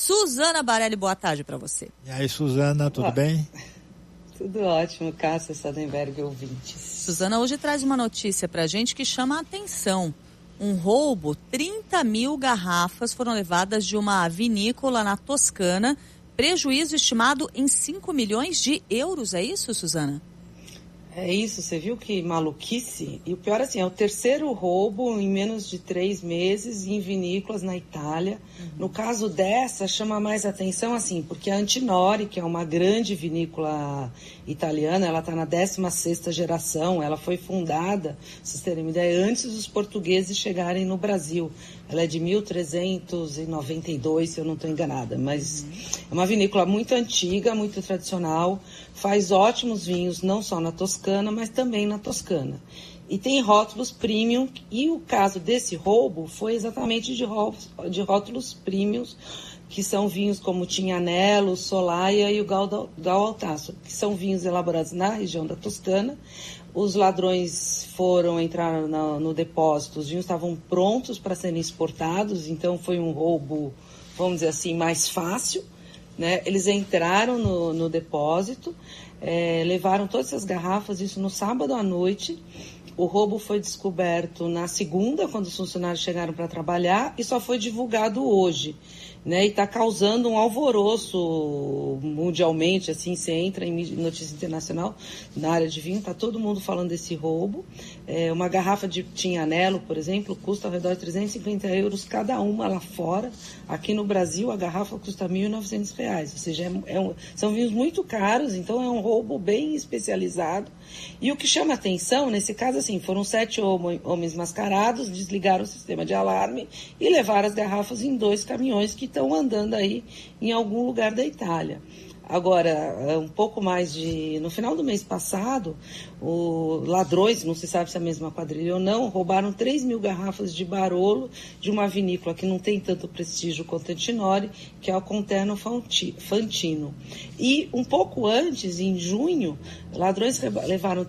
Suzana Barelli, boa tarde para você. E aí, Suzana, tudo bem? Tudo ótimo, Cássia Sardenberg, ouvintes. Suzana, hoje traz uma notícia pra gente que chama a atenção. Um roubo, 30 mil garrafas foram levadas de uma vinícola na Toscana, prejuízo estimado em 5 milhões de euros, é isso, Suzana? É isso, você viu que maluquice? E o pior assim, é o terceiro roubo em menos de 3 meses em vinícolas na Itália. No caso dessa, chama mais atenção assim, porque a Antinori, que é uma grande vinícola italiana, ela está na 16ª geração, ela foi fundada, vocês terem uma ideia, antes dos portugueses chegarem no Brasil. Ela é de 1392, se eu não estou enganada, mas é uma vinícola muito antiga, muito tradicional, faz ótimos vinhos, não só na Toscana, mas também na Toscana. E tem rótulos premium, e o caso desse roubo foi exatamente de rótulos premiums, que são vinhos como Tignanello, Solaia e o Gal Altasso, que são vinhos elaborados na região da Toscana. Os ladrões entraram no depósito, os vinhos estavam prontos para serem exportados, então foi um roubo, vamos dizer assim, mais fácil, né? Eles entraram no depósito, levaram todas essas garrafas, isso no sábado à noite. O roubo foi descoberto na segunda, quando os funcionários chegaram para trabalhar, e só foi divulgado hoje, né? E está causando um alvoroço mundialmente, assim, você entra em notícia internacional, na área de vinho, está todo mundo falando desse roubo. Uma garrafa de Tignanello, por exemplo, custa ao redor de 350 euros cada uma lá fora. Aqui no Brasil, a garrafa custa R$ 1.900, ou seja, são vinhos muito caros, então é um roubo bem especializado. E o que chama atenção, nesse caso, assim, foram 7 homens mascarados, desligaram o sistema de alarme e levaram as garrafas em 2 caminhões que estão andando aí em algum lugar da Itália. Agora, um pouco mais no final do mês passado, ladrões, não se sabe se é a mesma quadrilha ou não, roubaram 3 mil garrafas de Barolo de uma vinícola que não tem tanto prestígio quanto a Antinori, que é o Conterno Fantino. E um pouco antes, em junho, ladrões levaram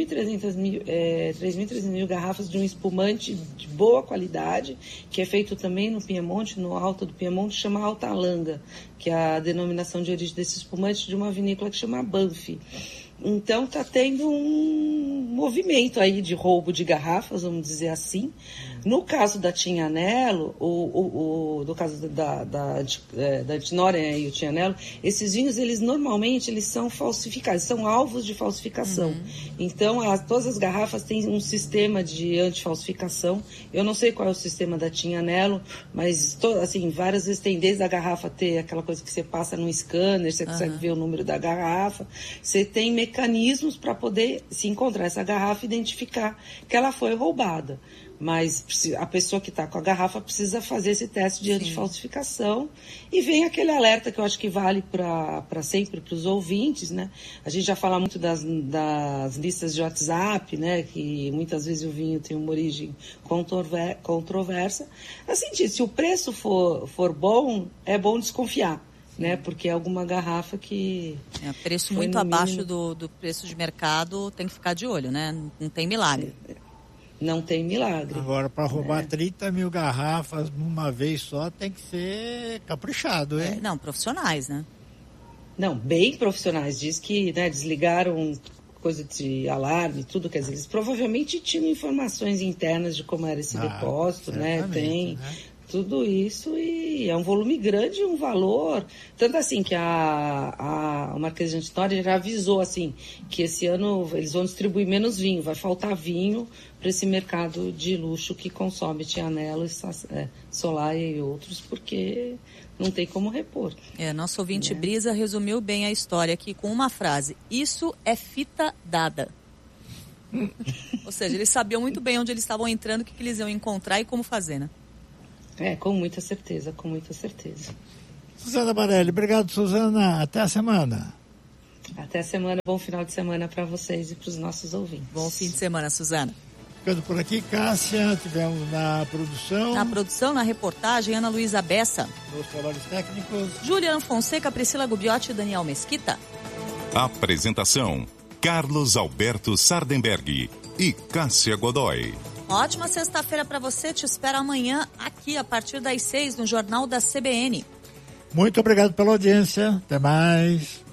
3.300 mil garrafas de um espumante de boa qualidade, que é feito também no Piemonte, no alto do Piemonte, chama Alta Langa, que é a denominação de origem desse espumante de uma vinícola que chama Banfi. Então está tendo um movimento aí de roubo de garrafas, vamos dizer assim. No caso da Tignanello, no caso da Antinori e o Tignanello, esses vinhos, normalmente são falsificados, são alvos de falsificação. Então, todas as garrafas têm um sistema de antifalsificação. Eu não sei qual é o sistema da Tignanello, mas assim, várias vezes tem desde a garrafa ter aquela coisa que você passa num scanner, você consegue ver o número da garrafa. Você tem mecanismos para poder, se encontrar essa garrafa, identificar que ela foi roubada. Mas a pessoa que está com a garrafa precisa fazer esse teste de antifalsificação. E vem aquele alerta que eu acho que vale para sempre para os ouvintes, né? A gente já fala muito das listas de WhatsApp, né? Que muitas vezes o vinho tem uma origem controversa. Assim, se o preço for bom, é bom desconfiar, né? Porque é alguma garrafa que... preço muito abaixo do preço de mercado, tem que ficar de olho, né? Não tem milagre. Não tem milagre. Agora, para roubar 30 mil garrafas numa vez só, tem que ser caprichado, hein? Não, profissionais, né? Não, bem profissionais. Diz que, né, desligaram coisa de alarme, tudo. Quer dizer, eles provavelmente tinham informações internas de como era esse depósito, né? Tem... né? Tudo isso, e é um volume grande, um valor, tanto assim que a Marquesa de Antinori já avisou assim, que esse ano eles vão distribuir menos vinho, vai faltar vinho para esse mercado de luxo que consome Tignanello, Solaia e outros, porque não tem como repor. Nosso ouvinte Brisa resumiu bem a história aqui com uma frase: isso é fita dada. Ou seja, eles sabiam muito bem onde eles estavam entrando, o que eles iam encontrar e como fazer, né? Com muita certeza, com muita certeza. Suzana Barelli, obrigado, Suzana. Até a semana. Até a semana, bom final de semana para vocês e para os nossos ouvintes. Bom fim de semana, Suzana. Ficando por aqui, Cássia, tivemos na produção. Na produção, na reportagem, Ana Luísa Bessa. Nos trabalhos técnicos, Juliana Fonseca, Priscila Gubiotti e Daniel Mesquita. Apresentação, Carlos Alberto Sardenberg e Cássia Godoy. Ótima sexta-feira para você, te espero amanhã aqui a partir das 6 no Jornal da CBN. Muito obrigado pela audiência. Até mais.